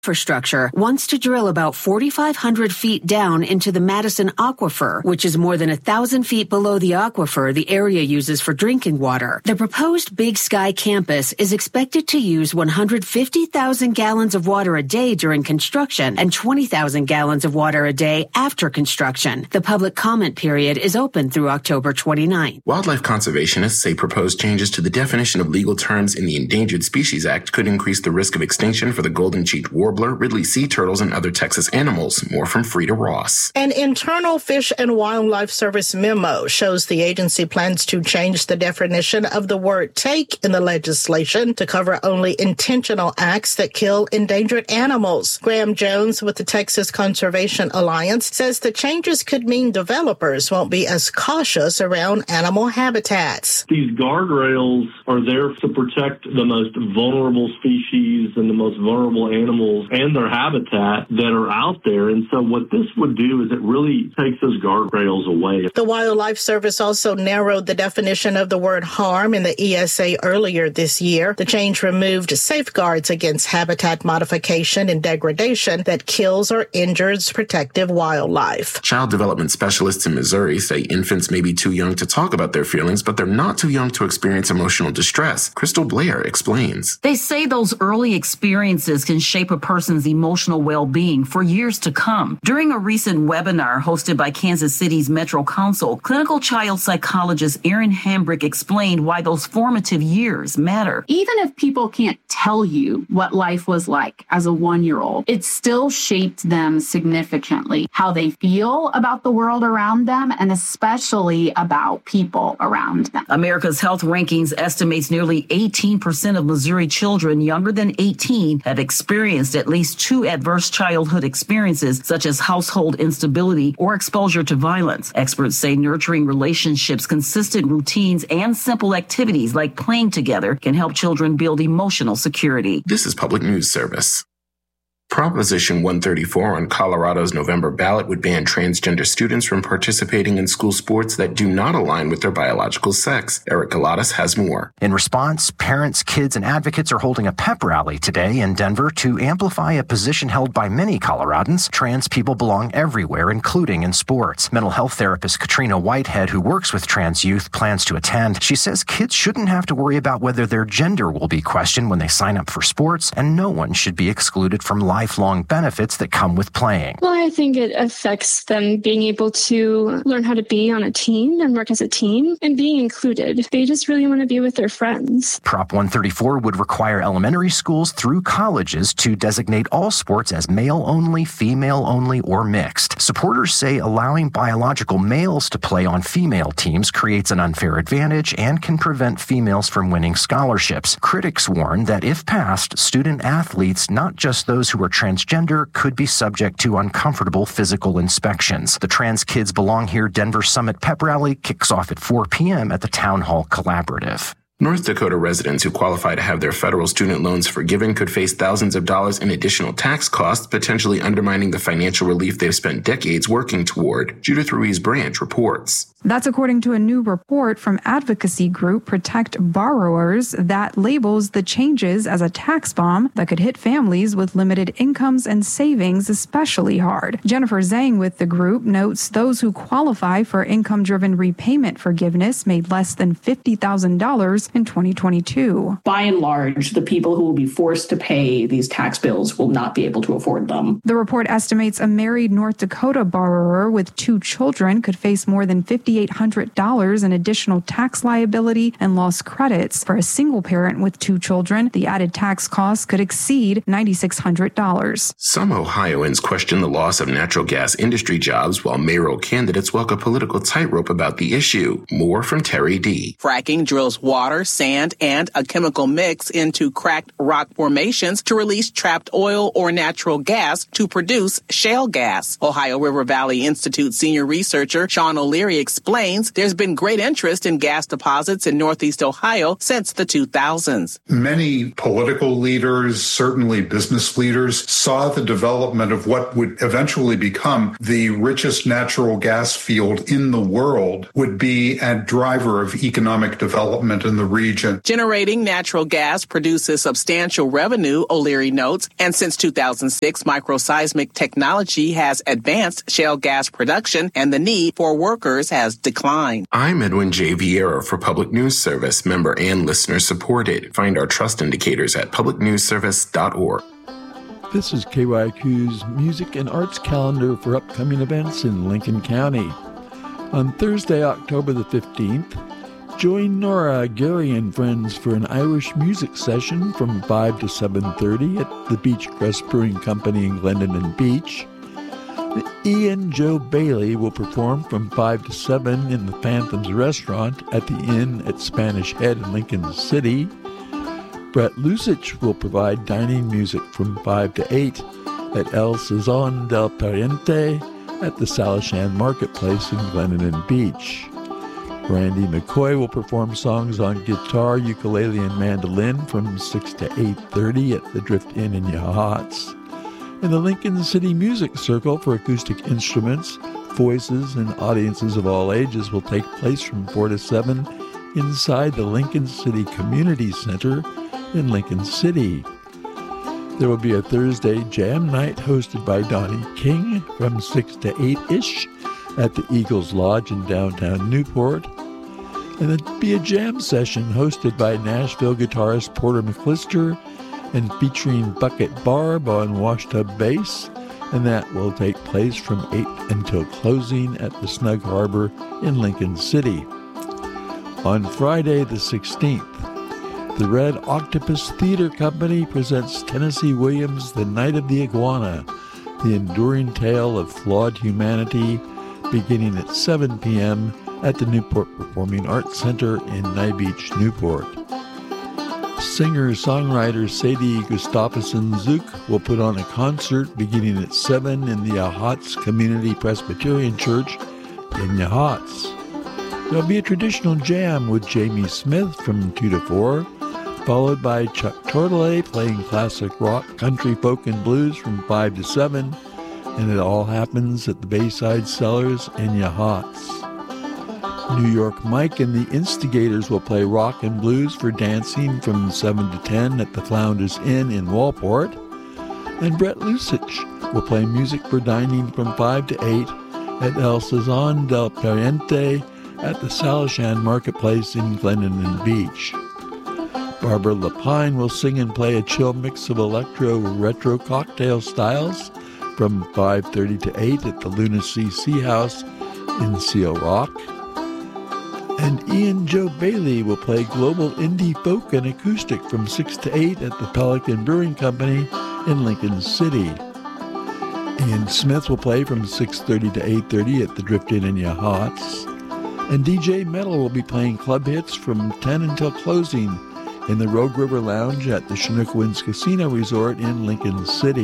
Infrastructure wants to drill about 4,500 feet down into the Madison Aquifer, which is more than 1,000 feet below the aquifer the area uses for drinking water. The proposed Big Sky campus is expected to use 150,000 gallons of water a day during construction and 20,000 gallons of water a day after construction. The public comment period is open through October 29th. Wildlife conservationists say proposed changes to the definition of legal terms in the Endangered Species Act could increase the risk of extinction for the golden-cheeked warbler, Ridley sea turtles, and other Texas animals. More from Frida Ross. An internal Fish and Wildlife Service memo shows the agency plans to change the definition of the word take in the legislation to cover only intentional acts that kill endangered animals. Graham Jones with the Texas Conservation Alliance says the changes could mean developers won't be as cautious around animal habitats. These guardrails are there to protect the most vulnerable species and the most vulnerable animals and their habitat that are out there. And so what this would do is it really takes those guardrails away. The Wildlife Service also narrowed the definition of the word harm in the ESA earlier this year. The change removed safeguards against habitat modification and degradation that kills or injures protective wildlife. Child development specialists in Missouri say infants may be too young to talk about their feelings, but they're not too young to experience emotional distress. Crystal Blair explains. They say those early experiences can shape a person's emotional well-being for years to come. During a recent webinar hosted by Kansas City's Metro Council, clinical child psychologist Erin Hambrick explained why those formative years matter. Even if people can't tell you what life was like as a 1-year-old, it still shaped them significantly, how they feel about the world around them and especially about people around them. America's Health Rankings estimates nearly 18% of Missouri children younger than 18 have experienced at least 2 adverse childhood experiences, such as household instability or exposure to violence. Experts say nurturing relationships, consistent routines, and simple activities like playing together can help children build emotional security. This is Public News Service. Proposition 134 on Colorado's November ballot would ban transgender students from participating in school sports that do not align with their biological sex. Eric Galatas has more. In response, parents, kids, and advocates are holding a pep rally today in Denver to amplify a position held by many Coloradans. Trans people belong everywhere, including in sports. Mental health therapist Katrina Whitehead, who works with trans youth, plans to attend. She says kids shouldn't have to worry about whether their gender will be questioned when they sign up for sports, and no one should be excluded from lifelong benefits that come with playing. Well, I think it affects them being able to learn how to be on a team and work as a team and being included. They just really want to be with their friends. Prop 134 would require elementary schools through colleges to designate all sports as male only, female only, or mixed. Supporters say allowing biological males to play on female teams creates an unfair advantage and can prevent females from winning scholarships. Critics warn that if passed, student athletes, not just those who are transgender, could be subject to uncomfortable physical inspections. The Trans Kids Belong Here Denver Summit Pep Rally kicks off at 4 p.m. at the Town Hall Collaborative. North Dakota residents who qualify to have their federal student loans forgiven could face thousands of dollars in additional tax costs, potentially undermining the financial relief they've spent decades working toward. Judith Ruiz Branch reports. That's according to a new report from advocacy group Protect Borrowers that labels the changes as a tax bomb that could hit families with limited incomes and savings especially hard. Jennifer Zhang with the group notes those who qualify for income-driven repayment forgiveness made less than $50,000 in 2022. By and large, the people who will be forced to pay these tax bills will not be able to afford them. The report estimates a married North Dakota borrower with 2 children could face more than $5,800 in additional tax liability and lost credits. For a single parent with 2 children, the added tax costs could exceed $9,600. Some Ohioans question the loss of natural gas industry jobs, while mayoral candidates walk a political tightrope about the issue. More from Terry D. Fracking drills water, sand, and a chemical mix into cracked rock formations to release trapped oil or natural gas to produce shale gas. Ohio River Valley Institute senior researcher Sean O'Leary explains there's been great interest in gas deposits in Northeast Ohio since the 2000s. Many political leaders, certainly business leaders, saw the development of what would eventually become the richest natural gas field in the world would be a driver of economic development in the region. Generating natural gas produces substantial revenue, O'Leary notes, and since 2006, microseismic technology has advanced shale gas production and the need for workers has declined. I'm Edwin J. Vieira for Public News Service, member and listener supported. Find our trust indicators at publicnewsservice.org. This is KYQ's music and arts calendar for upcoming events in Lincoln County. On Thursday, October the 15th, join Nora, Gary, and friends for an Irish music session from 5 to 7:30 at the Beechcrest Brewing Company in Glendon Beach. Ian Joe Bailey will perform from 5 to 7 in the Phantoms Restaurant at the Inn at Spanish Head in Lincoln City. Brett Lusich will provide dining music from 5 to 8 at El Sazon del Pariente at the Salishan Marketplace in Glendon Beach. Randy McCoy will perform songs on guitar, ukulele, and mandolin from 6 to 8:30 at the Drift Inn in Yachats. In the Lincoln City Music Circle for acoustic instruments, voices, and audiences of all ages will take place from 4 to 7 inside the Lincoln City Community Center in Lincoln City. There will be a Thursday jam night hosted by Donnie King from 6 to 8-ish at the Eagles Lodge in downtown Newport. And there'll be a jam session hosted by Nashville guitarist Porter McClister and featuring Bucket Barb on washtub bass, and that will take place from 8 until closing at the Snug Harbor in Lincoln City. On Friday the 16th, the Red Octopus Theater Company presents Tennessee Williams' The Night of the Iguana, the enduring tale of flawed humanity, beginning at 7 p.m. at the Newport Performing Arts Center in Nye Beach, Newport. Singer-songwriter Sadie Gustafson-Zook will put on a concert beginning at 7 in the Yachats Community Presbyterian Church in Yachats. There'll be a traditional jam with Jamie Smith from 2 to 4, followed by Chuck Tortolay playing classic rock, country, folk, and blues from 5 to 7, and it all happens at the Bayside Cellars in Yachats. New York Mike and the Instigators will play rock and blues for dancing from 7 to 10 at the Flounders Inn in Walport, and Brett Lusich will play music for dining from 5 to 8 at El Sazon del Pariente at the Salishan Marketplace in Glendon Beach. Barbara Lapine will sing and play a chill mix of electro-retro cocktail styles from 5:30 to 8 at the Lunacy Sea House in Seal Rock. And Ian Joe Bailey will play global indie folk and acoustic from 6 to 8 at the Pelican Brewing Company in Lincoln City. Ian Smith will play from 6:30 to 8:30 at the Drift Inn in Yachats. And DJ Metal will be playing club hits from 10 until closing in the Rogue River Lounge at the Chinook Winds Casino Resort in Lincoln City.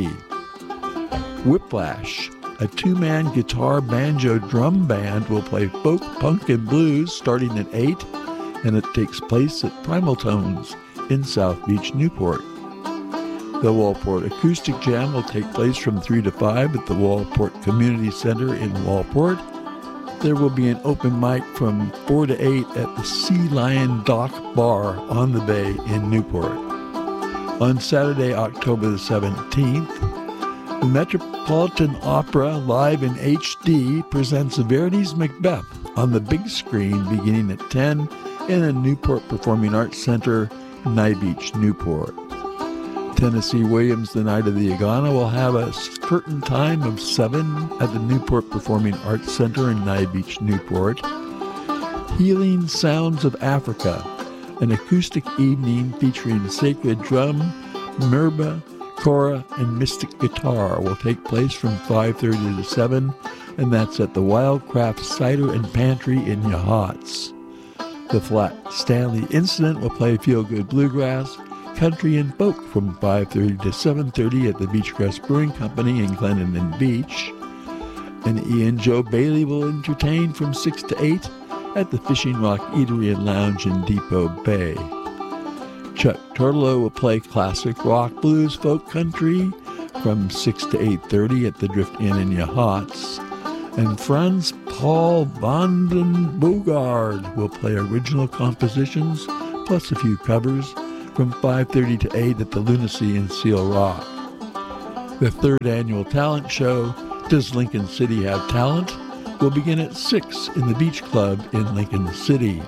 Whiplash, a two-man guitar banjo drum band, will play folk, punk, and blues starting at 8, and it takes place at Primal Tones in South Beach, Newport. The Walport Acoustic Jam will take place from 3 to 5 at the Walport Community Center in Walport. There will be an open mic from 4 to 8 at the Sea Lion Dock Bar on the Bay in Newport. On Saturday, October the 17th, the Metropolitan Opera Live in HD presents Verdi's Macbeth on the big screen beginning at 10 in the Newport Performing Arts Center, Nye Beach, Newport. Tennessee Williams' The Night of the Iguana will have a curtain time of 7 at the Newport Performing Arts Center in Nye Beach, Newport. Healing Sounds of Africa, an acoustic evening featuring sacred drum, merba, kora, and mystic guitar will take place from 5:30 to 7, and that's at the Wildcraft Cider and Pantry in Yachats. The Flat Stanley Incident will play Feel Good Bluegrass, country, and folk from 5:30 to 7:30 at the Beechcrest Brewing Company in Glendon Beach. And Ian Joe Bailey will entertain from 6 to 8 at the Fishing Rock Eatery and Lounge in Depot Bay. Chuck Tortolo will play classic rock, blues, folk, country from 6 to 8:30 at the Drift Inn in Yachats. And Franz Paul van den Boogaard will play original compositions plus a few covers from 5:30 to 8 at the Lunacy in Seal Rock. The third annual talent show, Does Lincoln City Have Talent?, will begin at 6 in the Beach Club in Lincoln City.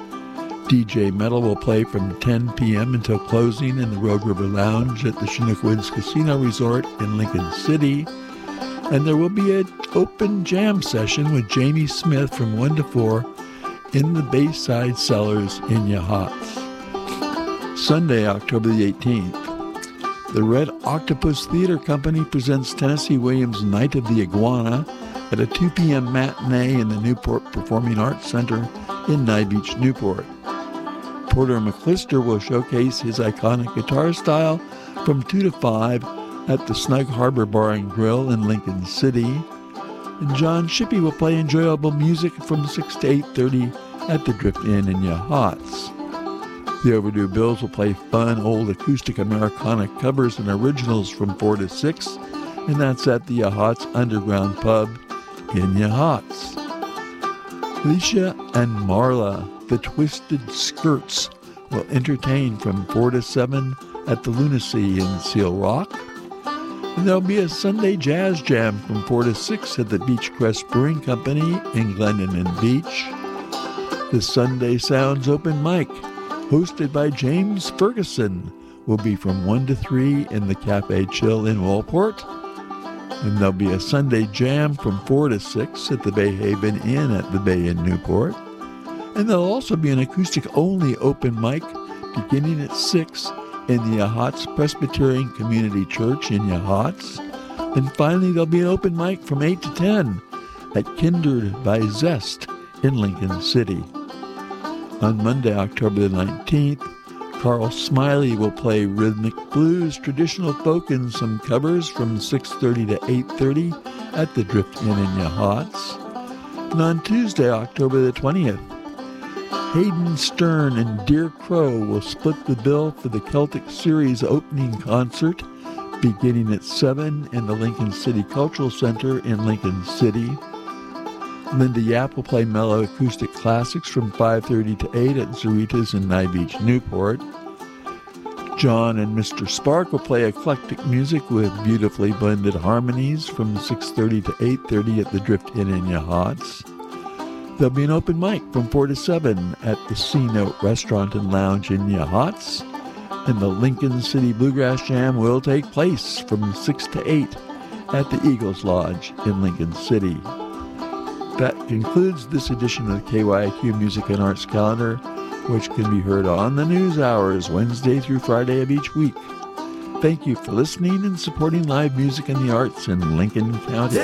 DJ Metal will play from 10 p.m. until closing in the Rogue River Lounge at the Chinook Woods Casino Resort in Lincoln City. And there will be an open jam session with Jamie Smith from 1 to 4 in the Bayside Cellars in Yachats. Sunday, October the 18th, the Red Octopus Theater Company presents Tennessee Williams' Night of the Iguana at a 2 p.m. matinee in the Newport Performing Arts Center in Nye Beach, Newport. Porter McClister will showcase his iconic guitar style from 2 to 5 at the Snug Harbor Bar and Grill in Lincoln City. And John Shippey will play enjoyable music from 6 to 8:30 at the Drift Inn in Yachats. The Overdue Bills will play fun old acoustic Americana covers and originals from 4 to 6, and that's at the Yachats Underground Pub in Yachats. Alicia and Marla, the Twisted Skirts, will entertain from 4 to 7 at the Lunacy in Seal Rock. And there'll be a Sunday jazz jam from 4 to 6 at the Beachcrest Brewing Company in Glendon and Beach. The Sunday Sounds Open Mic, hosted by James Ferguson, will be from 1 to 3 in the Cafe Chill in Walport. And there'll be a Sunday jam from 4 to 6 at the Bay Haven Inn at the Bay in Newport. And there'll also be an acoustic-only open mic beginning at 6 in the Yachats Presbyterian Community Church in Yachats. And finally, there'll be an open mic from 8 to 10 at Kindred by Zest in Lincoln City. On Monday, October the 19th, Carl Smiley will play rhythmic blues, traditional folk, and some covers from 6:30 to 8:30 at the Drift Inn in Yachats. And on Tuesday, October the 20th, Hayden Stern and Dear Crow will split the bill for the Celtic Series opening concert beginning at 7 in the Lincoln City Cultural Center in Lincoln City. Linda Yap will play mellow acoustic classics from 5:30 to 8 at Zaritas in Nye Beach, Newport. John and Mr. Spark will play eclectic music with beautifully blended harmonies from 6:30 to 8:30 at the Drift Inn in Yachats. There'll be an open mic from 4 to 7 at the C-Note Restaurant and Lounge in Yachats. And the Lincoln City Bluegrass Jam will take place from 6 to 8 at the Eagles Lodge in Lincoln City. That concludes this edition of the KYIQ Music and Arts Calendar, which can be heard on the news hours Wednesday through Friday of each week. Thank you for listening and supporting live music and the arts in Lincoln County.